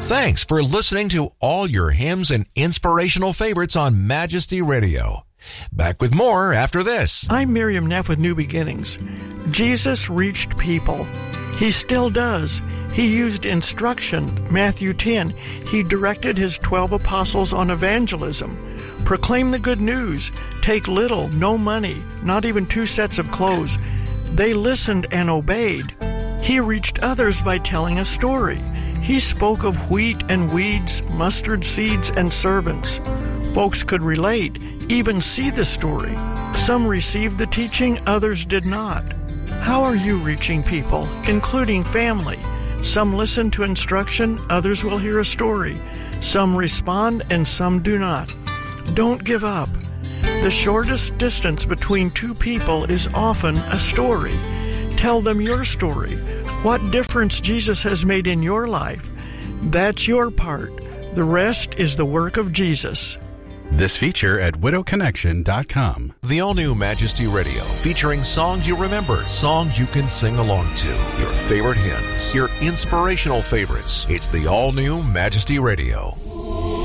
Thanks for listening to all your hymns and inspirational favorites on Majesty Radio. Back with more after this. I'm Miriam Neff with New Beginnings. Jesus reached people. He still does. He used instruction. Matthew 10. He directed his 12 apostles on evangelism. Proclaim the good news. Take little, no money, not even 2 sets of clothes. They listened and obeyed. He reached others by telling a story. He spoke of wheat and weeds, mustard seeds and servants. Folks could relate, even see the story. Some received the teaching, others did not. How are you reaching people, including family? Some listen to instruction, others will hear a story. Some respond and some do not. Don't give up. The shortest distance between 2 people is often a story. Tell them your story. What difference Jesus has made in your life. That's your part. The rest is the work of Jesus. This feature at widowconnection.com. The all-new Majesty Radio, featuring songs you remember, songs you can sing along to, your favorite hymns, your inspirational favorites. It's the all-new Majesty Radio.